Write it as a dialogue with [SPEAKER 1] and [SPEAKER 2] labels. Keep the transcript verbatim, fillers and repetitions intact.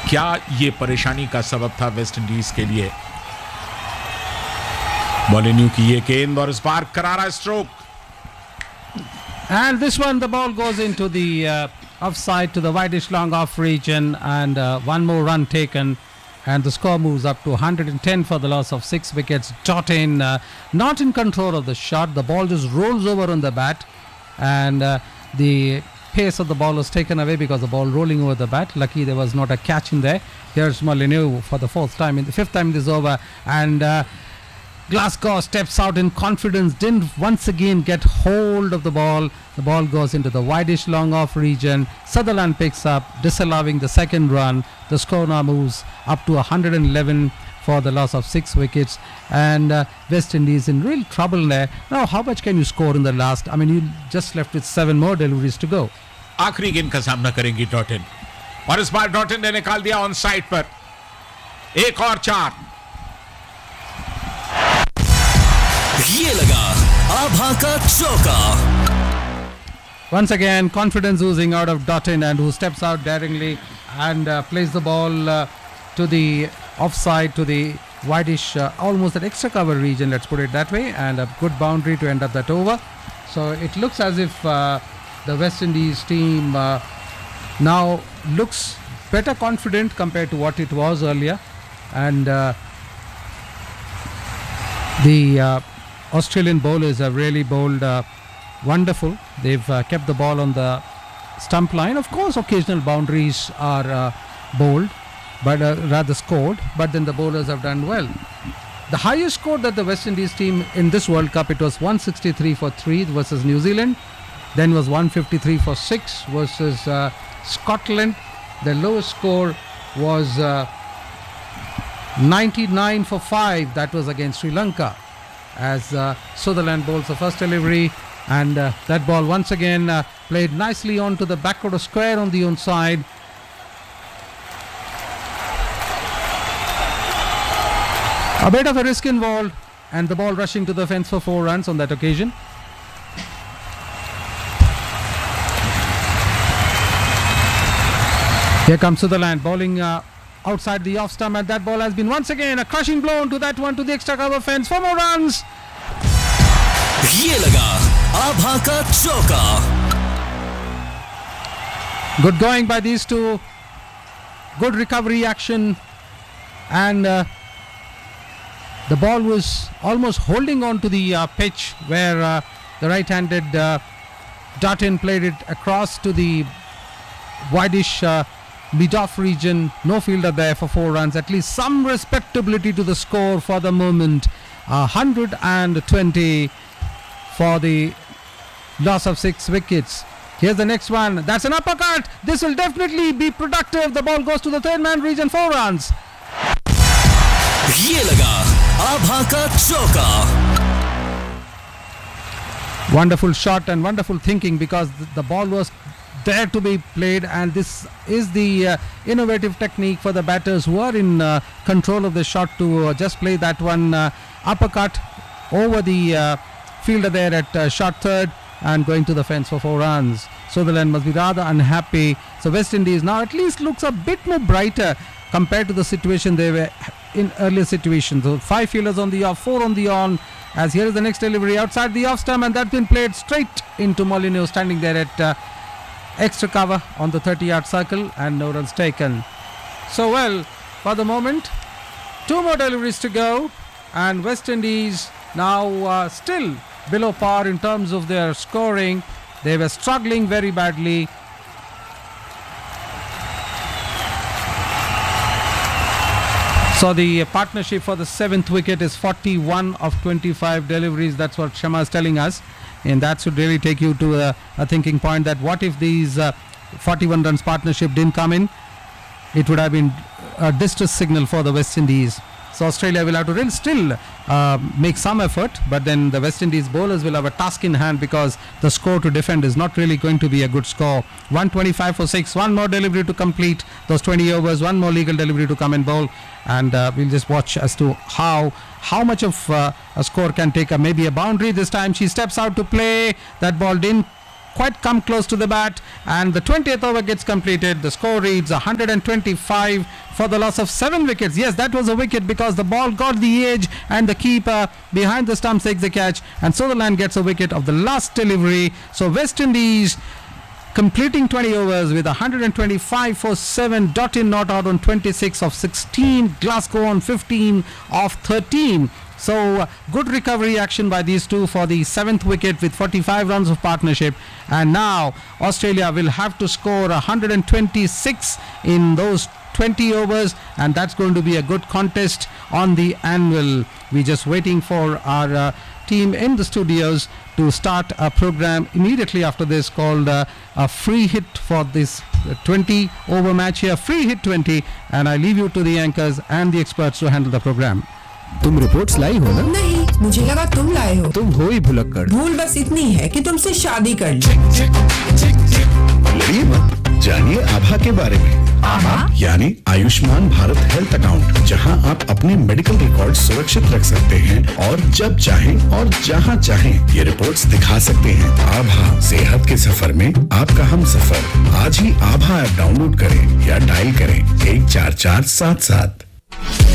[SPEAKER 1] क्या ये परेशानी का सबब था वेस्ट इंडीज के लिए? मोलिन्यू की ये गेंद और इस बार करारा stroke.
[SPEAKER 2] And this one, the ball goes into the uh, offside to the wideish long off region, and uh, one more run taken, and the score moves up to one hundred ten for the loss of six wickets. Dottin uh, not in control of the shot. The ball just rolls over on the bat, and uh, the pace of the ball was taken away because the ball rolling over the bat. Lucky there was not a catch in there. Here's Molineux for the fourth time in the fifth time this over, and uh, Glasgow steps out in confidence, didn't once again get hold of the ball. The ball goes into the wideish long off region. Sutherland picks up, disallowing the second run. The score now moves up to one hundred eleven for the loss of six wickets, and uh, West Indies in real trouble there. Now, how much can you score in the last? I mean, you just left with seven more deliveries to go.
[SPEAKER 1] आखिरी गेंद का सामना करेंगी Dottin, और इस बार Dottin ने निकाल दिया ऑन साइड पर. एक और चार.
[SPEAKER 3] ये लगा आभा का चौका.
[SPEAKER 2] Once again, confidence oozing out of Dottin, and who steps out daringly and uh, plays the ball uh, to the offside, to the wideish, uh, almost an extra cover region, let's put it that way, and a good boundary to end up that over. So it looks as if uh, the West Indies team uh, now looks better confident compared to what it was earlier, and uh, the uh, Australian bowlers have really bowled uh, wonderful. They've uh, kept the ball on the stump line. Of course, occasional boundaries are uh, bowled, but uh, rather scored, but then the bowlers have done well. The highest score that the West Indies team in this World Cup, it was one sixty-three for three versus New Zealand, then was one fifty-three for six versus uh, Scotland. The lowest score was uh, ninety-nine for five, that was against Sri Lanka, as uh, Sutherland bowls the first delivery, and uh, that ball once again uh, played nicely onto the backward square on the own side. A bit of a risk involved, and the ball rushing to the fence for four runs on that occasion. Here comes Sutherland bowling uh, outside the off stump, and that ball has been once again a crushing blow to that one, to the extra cover fence for more runs.
[SPEAKER 3] ये लगा आभा का चौका.
[SPEAKER 2] Good going by these two. Good recovery action, and uh, the ball was almost holding on to the uh, pitch where uh, the right-handed uh, Dottin played it across to the wideish uh, mid-off region. No fielder there for four runs. At least some respectability to the score for the moment. Uh, one hundred twenty for the loss of six wickets. Here's the next one. That's an uppercut. This will definitely be productive. The ball goes to the third man region. Four runs.
[SPEAKER 3] ये लगा आभा का चौका.
[SPEAKER 2] Wonderful shot and wonderful thinking, because the, the ball was there to be played, and this is the uh, innovative technique for the batters who are in uh, control of the shot to uh, just play that one uh, uppercut over the uh, fielder there at uh, short third, and going to the fence for four runs. Sutherland must be rather unhappy. So West Indies now at least looks a bit more brighter compared to the situation they were in earlier situations. So five fielders on the off, four on the on, as here is the next delivery outside the off stump, and that's been played straight into Molineux, standing there at uh, extra cover on the thirty yard circle, and no runs taken. So well, for the moment, two more deliveries to go, and West Indies now uh, still below par in terms of their scoring. They were struggling very badly. So the partnership for the seventh wicket is forty-one of twenty-five deliveries. That's what Shama is telling us, and that should really take you to a, a thinking point that what if these uh, forty-one runs partnership didn't come in? It would have been a distress signal for the West Indies. So Australia will have to really still uh, make some effort, but then the West Indies bowlers will have a task in hand, because the score to defend is not really going to be a good score. one twenty-five for six, one more delivery to complete those twenty overs, one more legal delivery to come and bowl, and uh, we'll just watch as to how how much of uh, a score can take a, maybe a boundary. This time she steps out to play. That ball didn't quite come close to the bat, and the twentieth over gets completed. The score reads one hundred twenty-five for the loss of seven wickets. Yes, that was a wicket because the ball got the edge and the keeper behind the stumps takes the catch, and Sutherland gets a wicket of the last delivery. So West Indies completing twenty overs with one hundred twenty-five for seven, dot in, not out on twenty-six of sixteen, Glasgow on fifteen of thirteen. So uh, good recovery action by these two for the seventh wicket with forty-five runs of partnership, and now Australia will have to score one hundred twenty-six in those twenty overs, and that's going to be a good contest on the anvil. We're just waiting for our uh, team in the studios to start a program immediately after this called uh, a free hit for this twenty over match here, free hit twenty, and I leave you to the anchors and the experts to handle the program.
[SPEAKER 4] तुम reports लाई हो ना?
[SPEAKER 5] नहीं, मुझे लगा तुम लाए हो।
[SPEAKER 4] तुम हो ही भुलक्कड़।
[SPEAKER 5] भूल बस इतनी है कि तुमसे शादी कर ली।
[SPEAKER 6] लड़िए मत, जानिए आभा के बारे में।
[SPEAKER 5] आभा
[SPEAKER 6] यानी आयुष्मान भारत हेल्थ अकाउंट, जहां आप अपने मेडिकल रिकॉर्ड सुरक्षित रख सकते हैं और जब चाहें और जहां चाहें ये रिपोर्ट्स दिखा सकते हैं। आभा, सेहत के सफर में आपका हम सफर। आज ही आभा ऐप डाउनलोड करें या डायल करें एक चार चार सात सात।